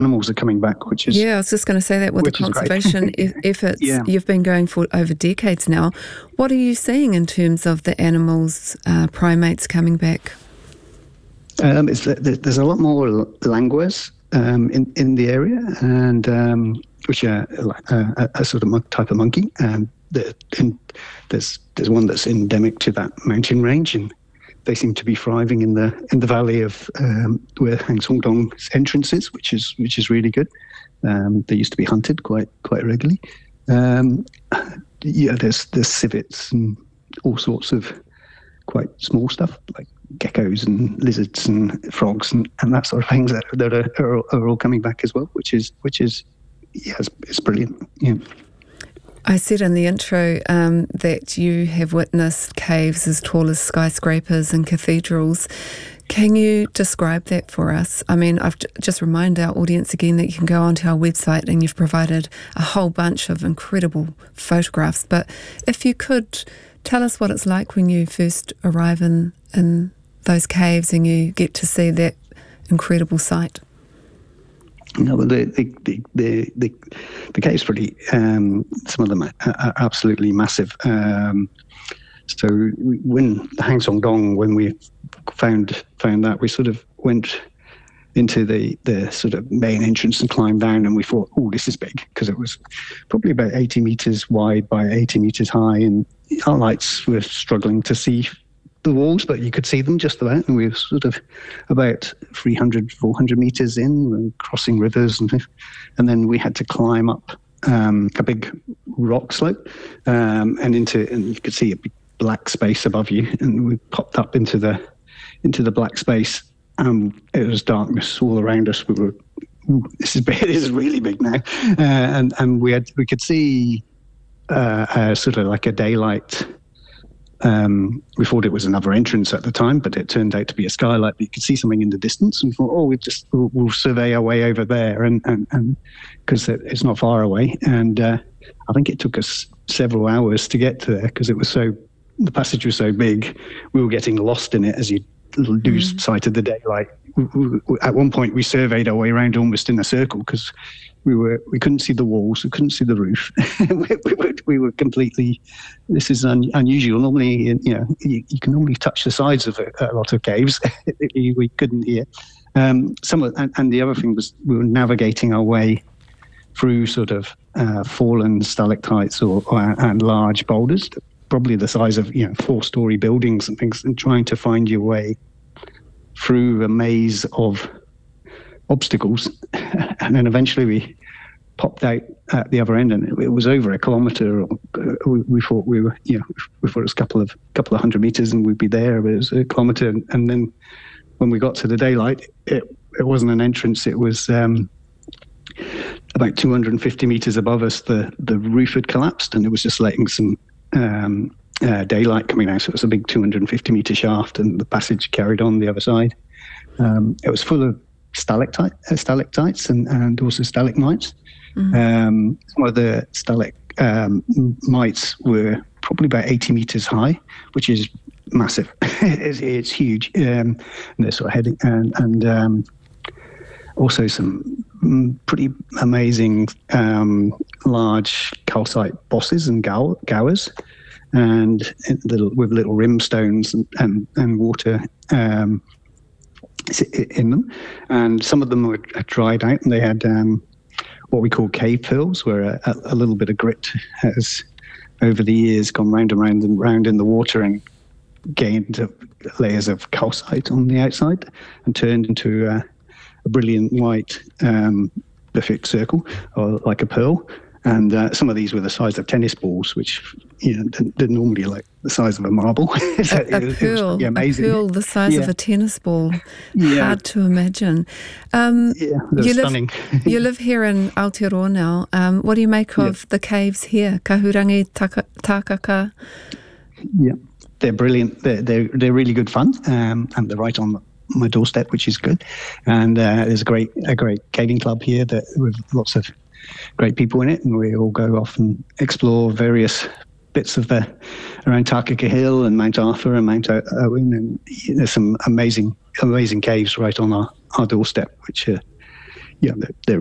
animals are coming back, which is... Yeah, I was just going to say that with the conservation efforts, you've been going for over decades now. What are you seeing in terms of the animals, primates coming back? There's a lot more languors in the area, and which are a sort of type of monkey. And there's one that's endemic to that mountain range, and they seem to be thriving in the valley of where Hang Song Dong's entrance is, which is really good. They used to be hunted quite regularly. There's civets and all sorts of quite small stuff like geckos and lizards and frogs and that sort of things that are all coming back as well, which is it's brilliant. Yeah. I said in the intro that you have witnessed caves as tall as skyscrapers and cathedrals. Can you describe that for us? I mean, I've just remind our audience again that you can go onto our website and you've provided a whole bunch of incredible photographs. But if you could tell us what it's like when you first arrive in those caves and you get to see that incredible sight. No, well, the cave's pretty. Some of them are absolutely massive. So when the Hang Song Dong, when we found that, we sort of went into the sort of main entrance and climbed down, and we thought, oh, this is big, because it was probably about 80 meters wide by 80 meters high, and our lights were struggling to see the walls, but you could see them just about, and we were sort of about 300, 400 meters in, crossing rivers, and then we had to climb up a big rock slope, and you could see a big black space above you, and we popped up into the black space. It was darkness all around us. We were, this is big, this is really big now, and we could see sort of like a daylight. We thought it was another entrance at the time, but it turned out to be a skylight. But you could see something in the distance, and we thought, we'll survey our way over there, and because it's not far away. And I think it took us several hours to get to there because the passage was so big. We were getting lost in it as you lose sight of the daylight. At one point, we surveyed our way around almost in a circle because we couldn't see the walls, we couldn't see the roof. we were completely. This is unusual. Normally, you can only touch the sides of a lot of caves. We couldn't hear. And the other thing was we were navigating our way through sort of fallen stalactites and large boulders, probably the size of 4-story buildings and things, and trying to find your way through a maze of obstacles. And then eventually we popped out at the other end, and it was over a kilometre. We thought we thought it was a couple of hundred metres and we'd be there, but it was a kilometre. And then when we got to the daylight, it wasn't an entrance. It was about 250 metres above us. The roof had collapsed, and it was just letting some daylight coming out. So it was a big 250 metre shaft, and the passage carried on the other side. It was full of stalactites and also stalagmites. Some of the stalagmites were probably about 80 meters high, which is massive. It's huge. And they're sort of heading, and also some pretty amazing large calcite bosses and gowers, and with little rimstones and water in them. And some of them were dried out, and they had what we call cave pearls, where a little bit of grit has over the years gone round and round and round in the water and gained layers of calcite on the outside and turned into a brilliant white perfect circle, or like a pearl. And some of these were the size of tennis balls, which they're normally like the size of a marble. A pearl the size of a tennis ball. Yeah. Hard to imagine. Stunning. You live here in Aotearoa now. What do you make of the caves here, Kahurangi, Takaka? Yeah, they're brilliant. They're really good fun, and they're right on my doorstep, which is good. And there's a great caving club here with lots of great people in it, and we all go off and explore various bits of around Takaka Hill and Mount Arthur and Mount Owen, and there's some amazing caves right on our doorstep, which yeah, they're